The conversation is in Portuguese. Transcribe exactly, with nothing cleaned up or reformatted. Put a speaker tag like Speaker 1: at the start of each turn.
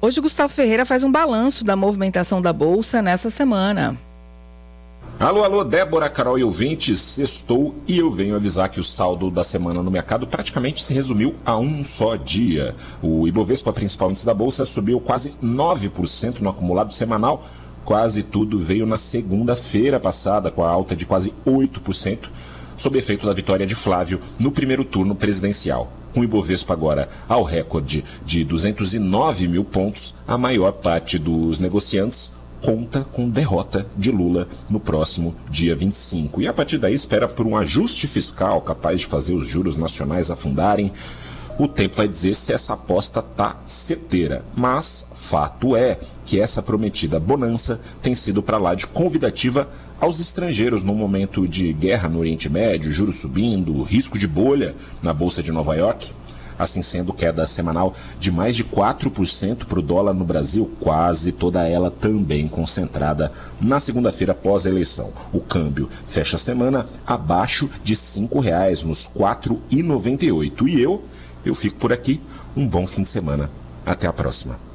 Speaker 1: Hoje Gustavo Ferreira faz um balanço da movimentação da Bolsa nessa semana.
Speaker 2: Alô, alô, Débora, Carol e ouvintes, sextou e eu venho avisar que o saldo da semana no mercado praticamente se resumiu a um só dia. O Ibovespa, principal índice da Bolsa, subiu quase nove por cento no acumulado semanal. Quase tudo veio na segunda-feira passada, com a alta de quase oito por cento, sob efeito da vitória de Flávio no primeiro turno presidencial. Com o Ibovespa agora ao recorde de duzentos e nove mil pontos, a maior parte dos negociantes conta com derrota de Lula no próximo dia vinte e cinco. E a partir daí espera por um ajuste fiscal capaz de fazer os juros nacionais afundarem. O tempo vai dizer se essa aposta tá certeira. Mas fato é que essa prometida bonança tem sido para lá de convidativa aos estrangeiros num momento de guerra no Oriente Médio, juros subindo, risco de bolha na Bolsa de Nova York. Assim sendo, queda semanal de mais de quatro por cento para o dólar no Brasil, quase toda ela também concentrada na segunda-feira após a eleição. O câmbio fecha a semana abaixo de cinco reais, nos quatro reais e noventa e oito centavos. E eu, eu fico por aqui. Um bom fim de semana. Até a próxima.